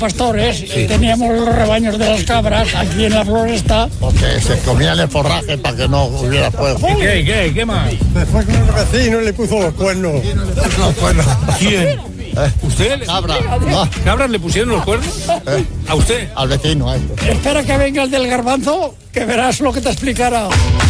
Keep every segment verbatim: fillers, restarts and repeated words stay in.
Pastores, sí. Teníamos los rebaños de las cabras aquí en la floresta. Porque se comían el forraje para que no hubiera fuego. ¿Y qué, y qué, qué más? Me fue con un vecino y le puso los cuernos. Los cuernos. ¿Quién? ¿Eh? ¿Usted? Cabra. ¿No? ¿Cabras le pusieron los cuernos? ¿Eh? ¿A usted? Al vecino, a este. Espera que venga el del garbanzo, que verás lo que te explicará.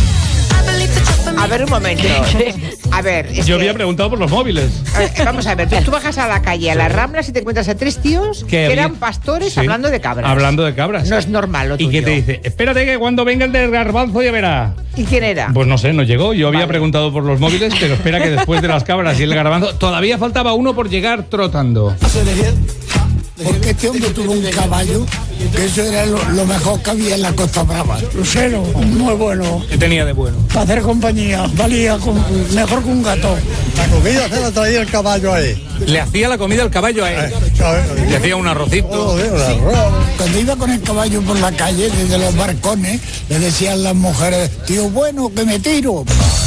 A ver, un momento. A ver, es Yo que, había preguntado por los móviles. eh, vamos a ver, tú, tú bajas a la calle, a las Ramblas, y te encuentras a tres tíos que había? eran pastores, Sí. hablando de cabras. Hablando de cabras. No es normal lo ¿Y tuyo. qué te dice? Espérate que cuando venga el del garbanzo ya verá. ¿Y quién era? Pues no sé, no llegó. Yo había Vale. preguntado por los móviles, pero espera que después de las cabras y el garbanzo todavía faltaba uno por llegar trotando. Porque este hombre tuvo un caballo, que eso era lo, lo mejor que había en la Costa Brava. Lucero, muy bueno. ¿Qué tenía de bueno? Para hacer compañía, valía con, mejor que un gato. La comida se la traía el caballo ahí. Le hacía la comida al caballo a él. Le hacía un arrocito. Joder, un arroz. Cuando iba con el caballo por la calle, desde los barcones, le decían las mujeres, tío, bueno, que me tiro.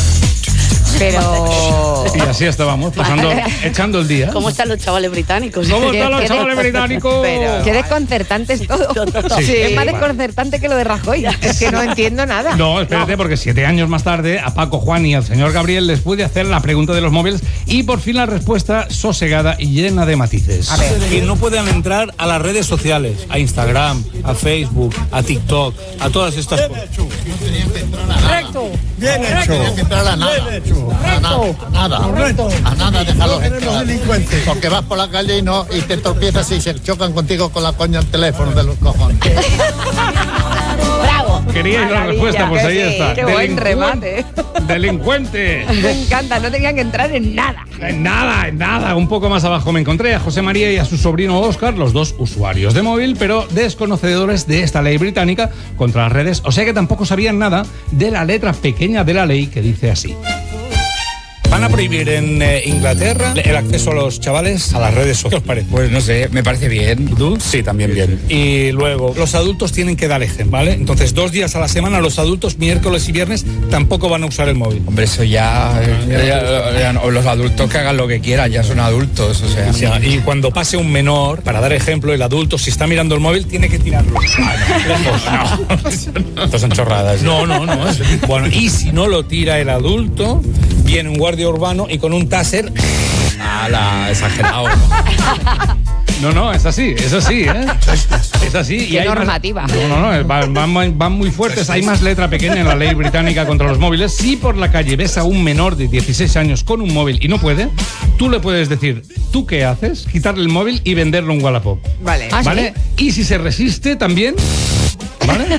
Pero... Y así estábamos, pasando, echando el día. ¿Cómo están los chavales británicos? ¿Cómo están los ¿Qué- chavales británicos? Pero- Qué desconcertante es todo. Sí. Es más desconcertante que lo de Rajoy. Es que no entiendo nada. No, espérate, porque siete años más tarde a Paco, Juan y al señor Gabriel les pude hacer la pregunta de los móviles y por fin la respuesta sosegada y llena de matices. A ver. Que no puedan entrar a las redes sociales, a Instagram, a Facebook, a TikTok, a todas estas cosas. Recto. Bien No hecho. tienes que entrar a nada. Bien hecho. A nada. A nada. Correcto. A nada, déjalo. No tenemos delincuentes. Porque vas por la calle y no y te tropiezas y se chocan contigo con la coña al teléfono de los cojones. Bravo. ¿Queríais la Maravilla. respuesta? Pues Que ahí sí, está. Qué buen Delincuen- remate. Delincuente. Me encanta, no tenían que entrar en nada. En nada, en nada. Un poco más abajo me encontré a José María y a su sobrino Óscar, los dos usuarios de móvil, pero desconocedores de esta ley británica contra las redes. O sea que tampoco sabían nada de la letra pequeña de la ley que dice así. ¿Van a prohibir en eh, Inglaterra el acceso a los chavales a las redes sociales? ¿Qué os parece? Pues no sé, me parece bien. ¿Tú? Sí, también bien. Y luego, los adultos tienen que dar ejemplo, ¿vale? Entonces, dos días a la semana, los adultos, miércoles y viernes, tampoco van a usar el móvil. Hombre, eso ya, ya- ya- ya no, los adultos que hagan lo que quieran, ya son adultos, o sea. O sea, y cuando pase un menor, para dar ejemplo, el adulto, si está mirando el móvil, tiene que tirarlo. Ah, no, lejos. No. Estas son chorradas. No, no, no. es- Bueno, y si no lo tira el adulto, viene un guardia urbano y con un taser... ¡Hala! Exagerado. No, no, es así, es así, ¿eh? Es así. Qué hay más- normativa. No, no, no, van, van- van muy fuertes. Hay más letra pequeña en la ley británica contra los móviles. Si por la calle ves a un menor de dieciséis años con un móvil y no puede, tú le puedes decir, ¿tú qué haces? Quitarle el móvil y venderlo en Wallapop. Vale. ¿Ah, sí? ¿Vale? Y si se resiste también... ¿Vale?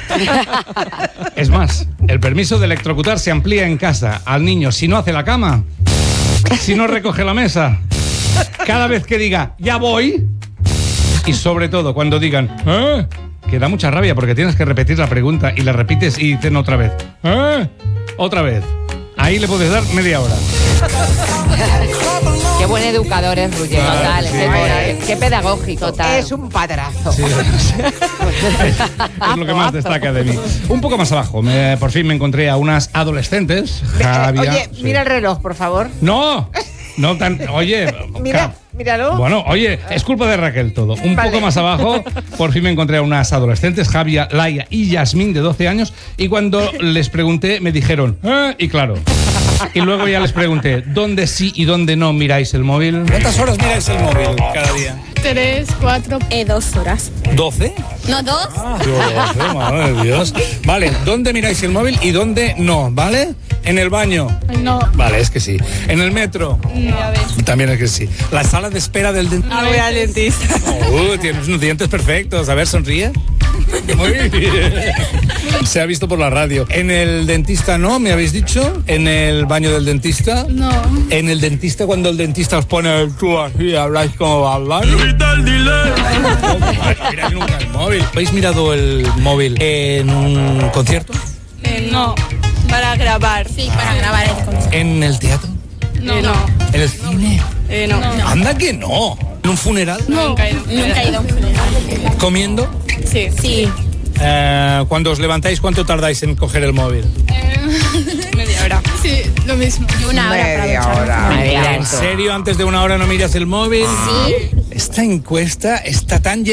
Es más, el permiso de electrocutar se amplía en casa al niño si no hace la cama, si no recoge la mesa, cada vez que diga, ya voy, y sobre todo cuando digan, ¿eh? Que da mucha rabia porque tienes que repetir la pregunta y la repites y dicen otra vez, ¿eh? Otra vez. Ahí le puedes dar media hora. Qué buen educador es Ruggero. Claro, Total, sí. qué, qué pedagógico. Total. Es un padrazo. Sí, es lo que más destaca de mí. Un poco más abajo, me- por fin me encontré a unas adolescentes. Javier- Oye, sí. mira el reloj, por favor. No, no tan. Oye, Mira, ca- míralo. Bueno, oye, es culpa de Raquel todo. Un Vale. poco más abajo, por fin me encontré a unas adolescentes, Javier, Laia y Yasmín, de doce años, y cuando les pregunté, me dijeron, ¿eh? Y claro. Y luego ya les pregunté, ¿dónde sí y dónde no miráis el móvil? ¿Cuántas horas miráis el móvil cada día? Tres, cuatro, eh, dos horas. ¿doce? No, dos. Ah, doce, madre de Dios. Vale, ¿dónde miráis el móvil y dónde no? ¿Vale? ¿En el baño? No. Vale, es que sí. ¿En el metro? No, a ver. También es que sí. ¿La sala de espera del dentista? A ver, al dentista. Uh, tienes unos dientes perfectos. A ver, sonríe. Muy bien. Se ha visto por la radio. ¿En el dentista no, me habéis dicho? ¿En el baño del dentista? No. ¿En el dentista cuando el dentista os pone el tú así, habláis como va a hablar? Mira que nunca el móvil. ¿Habéis mirado el móvil en un concierto? Eh, no. Para grabar. Sí, para grabar el concierto. ¿En el teatro? No. no. ¿En el cine? Eh, no. no. Anda que no. ¿En un funeral? Nunca he ido. Nunca he ido a un funeral. ¿Comiendo? Sí. Sí. Eh, cuando os levantáis, ¿cuánto tardáis en coger el móvil? Eh, media hora. Sí, lo mismo. Y una hora para Media ducharme. hora. ¿En serio? ¿Antes de una hora no miras el móvil? Sí. Esta encuesta está tan llena